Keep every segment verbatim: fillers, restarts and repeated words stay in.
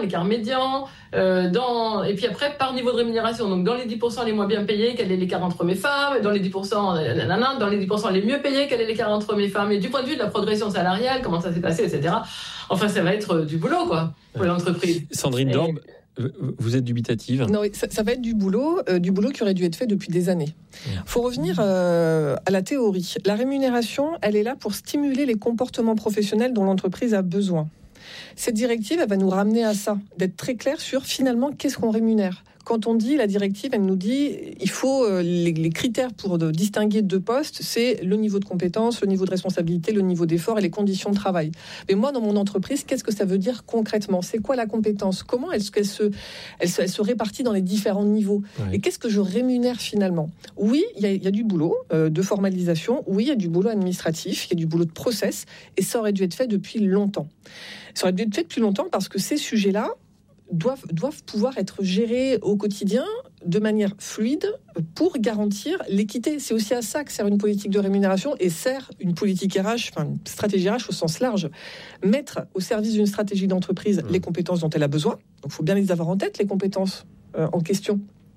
l'écart médian, euh, dans... et puis après, par niveau de rémunération. Donc, dans les dix pour cent les moins bien payés, quel est l'écart entre mes femmes? Dans les dix pour cent, nanana, dans les dix pour cent les mieux payés, quel est l'écart entre mes femmes? Et du point de vue de la progression salariale, comment ça s'est passé, et cetera. Enfin, ça va être du boulot, quoi, pour l'entreprise. Sandrine et... Dorbe, vous êtes dubitative? Non, ça, ça va être du boulot, euh, du boulot qui aurait dû être fait depuis des années. Il faut revenir euh, à la théorie. La rémunération, elle est là pour stimuler les comportements professionnels dont l'entreprise a besoin. Cette directive, elle va nous ramener à ça, d'être très clair sur finalement qu'est-ce qu'on rémunère. Quand on dit, la directive, elle nous dit, il faut euh, les, les critères pour de, distinguer deux postes, c'est le niveau de compétence, le niveau de responsabilité, le niveau d'effort et les conditions de travail. Mais moi, dans mon entreprise, qu'est-ce que ça veut dire concrètement? C'est quoi la compétence? Comment est-ce qu'elle se, elle se, elle se répartit dans les différents niveaux? Ouais. Et qu'est-ce que je rémunère finalement? Oui, il y, y a du boulot euh, de formalisation. Oui, il y a du boulot administratif. Il y a du boulot de process. Et ça aurait dû être fait depuis longtemps. Ça aurait dû être fait depuis longtemps parce que ces sujets-là doivent, doivent pouvoir être gérés au quotidien de manière fluide pour garantir l'équité. C'est aussi à ça que sert une politique de rémunération et sert une politique R H, enfin une stratégie R H au sens large. Mettre au service d'une stratégie d'entreprise mmh. les compétences dont elle a besoin. Donc il faut bien les avoir en tête, les compétences euh, en question.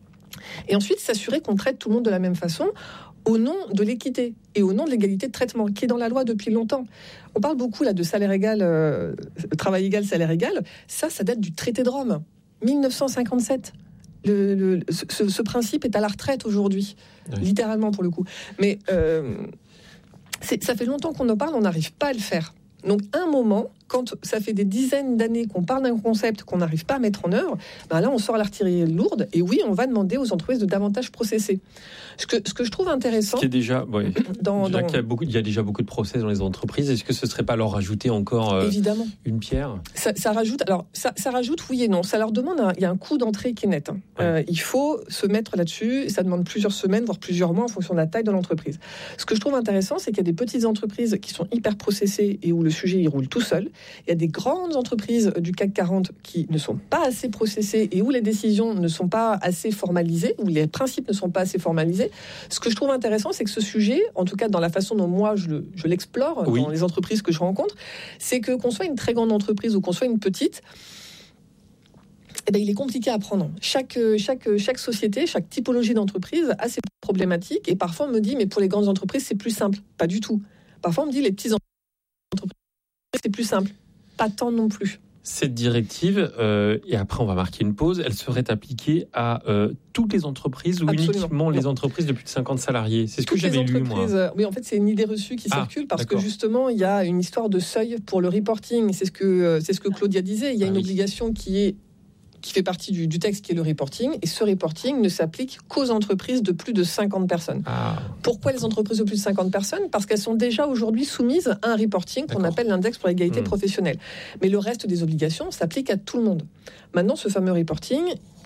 Et ensuite, s'assurer qu'on traite tout le monde de la même façon au nom de l'équité et au nom de l'égalité de traitement, qui est dans la loi depuis longtemps. On parle beaucoup là de salaire égal, euh, travail égal, salaire égal. Ça, ça date du traité de Rome, dix-neuf cent cinquante-sept. Le, le, ce, ce principe est à la retraite aujourd'hui, oui. littéralement pour le coup. Mais euh, c'est, ça fait longtemps qu'on en parle, on n'arrive pas à le faire. Donc, à un moment, quand ça fait des dizaines d'années qu'on parle d'un concept qu'on n'arrive pas à mettre en œuvre, ben là, on sort l'artillerie lourde. Et oui, on va demander aux entreprises de davantage processer. Ce que, ce que je trouve intéressant... Ce qui est déjà... Ouais, dans, déjà dans... qu'il y a beaucoup, il y a déjà beaucoup de process dans les entreprises. Est-ce que ce ne serait pas leur rajouter encore euh, Évidemment. une pierre? ça, ça rajoute... Alors, ça, ça rajoute oui et non. Ça leur demande... Un, il y a un coût d'entrée qui est net. Hein. Ouais. Euh, il faut se mettre là-dessus. Ça demande plusieurs semaines, voire plusieurs mois en fonction de la taille de l'entreprise. Ce que je trouve intéressant, c'est qu'il y a des petites entreprises qui sont hyper processées et où le sujet, il roule tout seul. Il y a des grandes entreprises du C A C quarante qui ne sont pas assez processées et où les décisions ne sont pas assez formalisées, où les principes ne sont pas assez formalisés. Ce que je trouve intéressant, c'est que ce sujet, en tout cas dans la façon dont moi je, le, je l'explore oui. dans les entreprises que je rencontre, c'est que qu'on soit une très grande entreprise ou qu'on soit une petite, eh bien, il est compliqué à prendre. Chaque, chaque, chaque société, chaque typologie d'entreprise a ses problématiques et parfois on me dit mais pour les grandes entreprises c'est plus simple. Pas du tout. Parfois on me dit les petites entreprises c'est plus simple. Pas tant non plus. Cette directive, euh, et après on va marquer une pause, elle serait appliquée à euh, toutes les entreprises ou Absolument. uniquement les entreprises de plus de cinquante salariés? C'est ce toutes que j'avais lu, moi. Oui, en fait, c'est une idée reçue qui ah, circule parce d'accord. que justement, il y a une histoire de seuil pour le reporting. C'est ce que, c'est ce que Claudia disait. Il y a ah, une oui. obligation qui est qui fait partie du, du texte qui est le reporting, et ce reporting ne s'applique qu'aux entreprises de plus de cinquante personnes. Ah, Pourquoi les entreprises de plus de cinquante personnes? Parce qu'elles sont déjà aujourd'hui soumises à un reporting qu'on appelle l'index pour l'égalité mmh. professionnelle. Mais le reste des obligations s'applique à tout le monde. Maintenant, ce fameux reporting,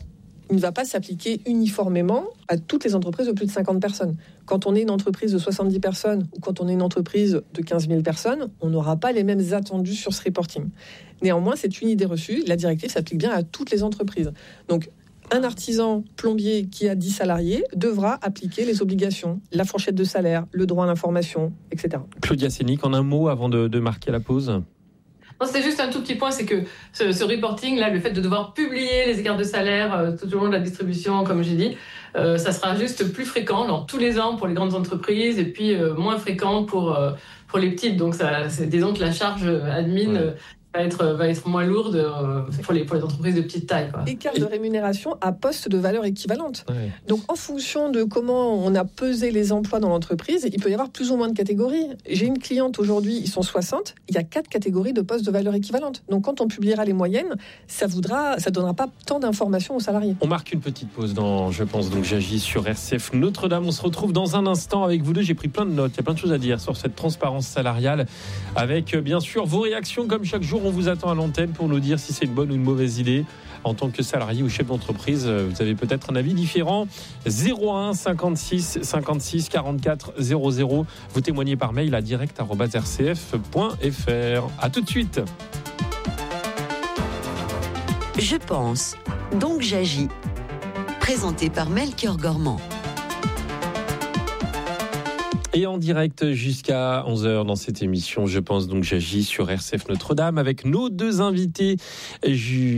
il ne va pas s'appliquer uniformément à toutes les entreprises de plus de cinquante personnes. Quand on est une entreprise de soixante-dix personnes ou quand on est une entreprise de quinze mille personnes, on n'aura pas les mêmes attendus sur ce reporting. Néanmoins, c'est une idée reçue. La directive s'applique bien à toutes les entreprises. Donc, un artisan plombier qui a dix salariés devra appliquer les obligations, la fourchette de salaire, le droit à l'information, et cetera. Claudia Sénic, en un mot avant de, de marquer la pause. Non, c'était juste un tout petit point, c'est que ce, ce reporting, là, le fait de devoir publier les écarts de salaire euh, tout au long de la distribution, comme j'ai dit, euh, ça sera juste plus fréquent dans tous les ans pour les grandes entreprises et puis euh, moins fréquent pour euh, pour les petites. Donc, ça, c'est, disons que la charge admin ouais. euh, va être va être moins lourde euh, pour les pour les entreprises de petite taille, quoi. Écart de rémunération à poste de valeur équivalente. Ouais. Donc, en fonction de comment on a pesé les emplois dans l'entreprise, il peut y avoir plus ou moins de catégories. J'ai une cliente aujourd'hui, ils sont soixante, il y a quatre catégories de postes de valeur équivalente. Donc, quand on publiera les moyennes, ça voudra, ça donnera pas tant d'informations aux salariés. On marque une petite pause dans, je pense, donc j'agis sur R C F Notre-Dame. On se retrouve dans un instant avec vous deux. J'ai pris plein de notes. Il y a plein de choses à dire sur cette transparence salariale, avec bien sûr vos réactions comme chaque jour. On vous attend à l'antenne pour nous dire si c'est une bonne ou une mauvaise idée. En tant que salarié ou chef d'entreprise, vous avez peut-être un avis différent. zéro un cinquante-six cinquante-six quarante-quatre zéro zéro. Vous témoignez par mail à direct arobase r c f point f r. À tout de suite. Je pense, donc j'agis. Présenté par Melchior Gormand. Et en direct jusqu'à onze heures dans cette émission, je pense donc j'agis sur R C F Notre-Dame avec nos deux invités.